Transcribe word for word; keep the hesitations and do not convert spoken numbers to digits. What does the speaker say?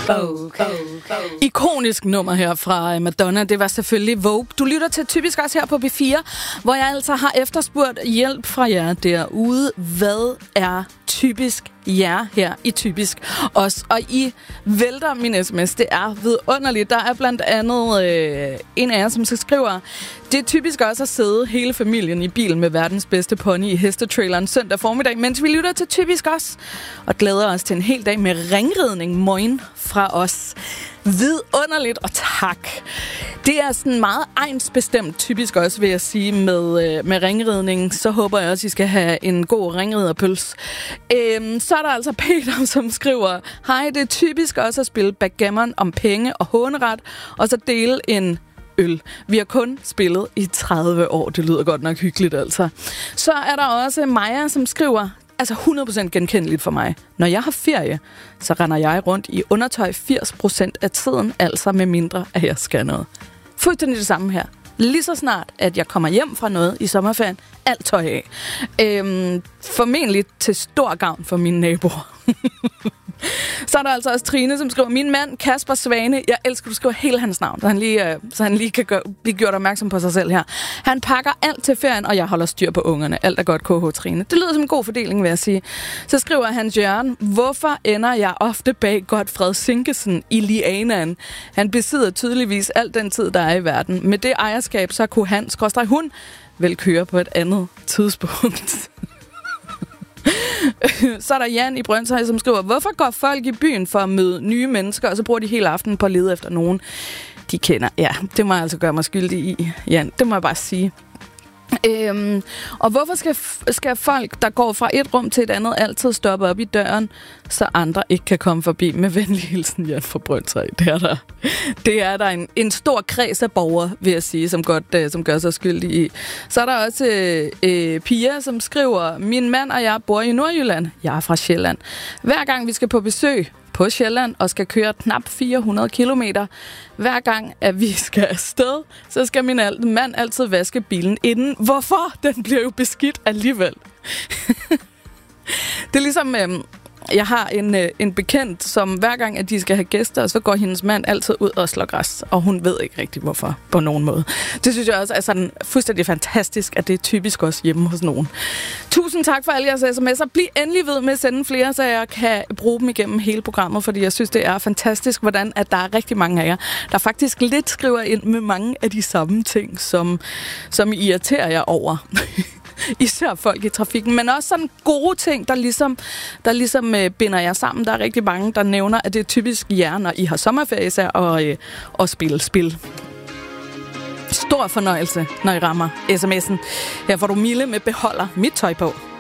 Vogue. Ikonisk nummer her fra Madonna, det var selvfølgelig Vogue. Du lytter til Typisk også her på B fire, hvor jeg altså har efterspurgt hjælp fra jer derude. Hvad er typisk jer her i Typisk også? Og I vælter min sms. Det er vidunderligt. Der er blandt andet øh, en af jer, som så skriver: det er typisk også at sidde hele familien i bilen med verdens bedste pony i hestetraileren søndag formiddag, mens vi lytter til Typisk også. Og glæder os til en hel dag med ringridning. Moin fra os. Vidunderligt, og tak. Det er sådan meget egnsbestemt typisk også, vil jeg sige, med, øh, med ringridning. Så håber jeg også, I skal have en god ringriderpøls. Øhm, så er der altså Peter, som skriver: hej, det er typisk også at spille backgammon om penge og håneret, og så dele en øl. Vi har kun spillet i tredive år. Det lyder godt nok hyggeligt, altså. Så er der også Maja, som skriver: altså hundrede procent genkendeligt for mig. Når jeg har ferie, så render jeg rundt i undertøj firs procent af tiden, altså med mindre, at jeg skal noget. Fuldstændig det samme her. Lige så snart, at jeg kommer hjem fra noget i sommerferien, alt tøj af. Øhm, formentlig til stor gavn for mine naboer. Så er der altså også Trine, som skriver: min mand Kasper Svane, jeg elsker, du skriver hele hans navn, så han lige, øh, så han lige kan gøre, blive gjort opmærksom på sig selv her. Han pakker alt til ferien, og jeg holder styr på ungerne. Alt er godt, K H Trine. Det lyder som en god fordeling, vil jeg sige. Så skriver Hans Jørgen: hvorfor ender jeg ofte bag Godfred Sinkesen i Lianaen? Han besidder tydeligvis alt den tid, der er i verden. Med det ejerskab, så kunne han, skråstreg hun, vel køre på et andet tidspunkt. Så er der Jan i Brøndshøj, som skriver: hvorfor går folk i byen for at møde nye mennesker, og så bruger de hele aftenen på at lede efter nogen, de kender? Ja, det må jeg altså gøre mig skyldig i, Jan. Det må jeg bare sige. Øhm, og hvorfor skal, skal folk, der går fra et rum til et andet, altid stoppe op i døren, så andre ikke kan komme forbi? Med venlig hilsen, Jan fra Brøndshøj. Det er der, det er der en, en stor kreds af borgere, vil jeg sige, som, godt, øh, som gør sig skyldig i. Så er der også øh, øh, Pia, som skriver: min mand og jeg bor i Nordjylland. Jeg er fra Sjælland. Hver gang vi skal på besøg på Sjælland og skal køre knap fire hundrede kilometer. Hver gang, at vi skal afsted, så skal min mand altid vaske bilen inden. Hvorfor? Den bliver jo beskidt alligevel. Det er ligesom... Øh, jeg har en, øh, en bekendt, som hver gang, at de skal have gæster, så går hendes mand altid ud og slår græs, og hun ved ikke rigtig, hvorfor, på nogen måde. Det synes jeg også er sådan fuldstændig fantastisk, at det er typisk også hjemme hos nogen. Tusind tak for alle jeres sms'er. Bliv endelig ved med at sende flere, så jeg kan bruge dem igennem hele programmet, fordi jeg synes, det er fantastisk, hvordan at der er rigtig mange af jer, der faktisk lidt skriver ind med mange af de samme ting, som, som I irriterer jer over. Især folk i trafikken, men også sådan gode ting, der ligesom, der ligesom øh, binder jer sammen. Der er rigtig mange, der nævner, at det er typisk jer, når I har sommerferie især, og, øh, og spille spil. Stor fornøjelse, når I rammer sms'en. Her får du Mille med Beholder mit tøj på.